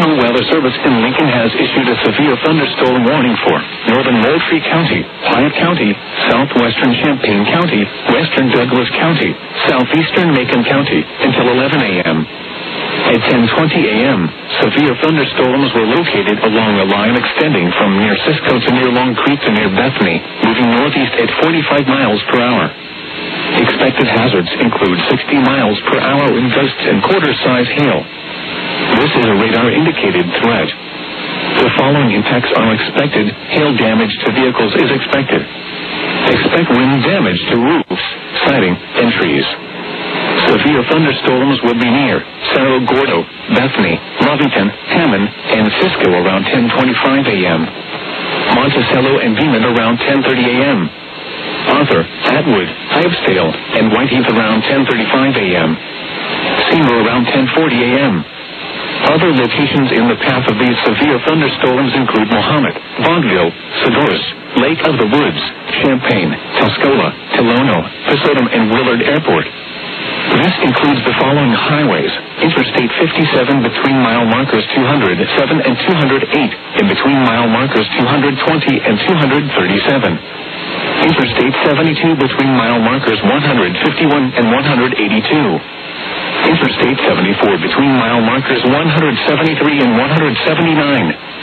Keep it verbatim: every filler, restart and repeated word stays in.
National Weather Service in Lincoln has issued a severe thunderstorm warning for northern Moultrie County, Piatt County, southwestern Champaign County, western Douglas County, southeastern Macon County until eleven a.m. At ten twenty a.m., severe thunderstorms were located along a line extending from near Cisco to near Long Creek to near Bethany, moving northeast at forty-five miles per hour. Expected hazards include sixty miles per hour in gusts and quarter-size hail. This is a radar-indicated threat. The following impacts are expected. Hail damage to vehicles is expected. Expect wind damage to roofs, siding, and trees. Severe thunderstorms will be near Cerro Gordo, Bethany, Lovington, Hammond, and Cisco around ten twenty-five a.m. Monticello and Beeman around ten thirty a.m. Arthur, Atwood, Hivesdale, and Whiteheath around ten thirty-five a.m. Seymour around ten forty a.m. Other locations in the path of these severe thunderstorms include Mohammed, Vaudeville, Sedoris, Lake of the Woods, Champaign, Tuscola, Tilono, Pisodum, and Willard Airport. This includes the following highways: Interstate fifty-seven between mile markers two hundred seven and two hundred eight, and between mile markers two hundred twenty and two hundred thirty-seven. Interstate seventy-two between mile markers one hundred fifty-one and one hundred eighty-two. Interstate seventy-four between mile markers one hundred seventy-three and one hundred seventy-nine.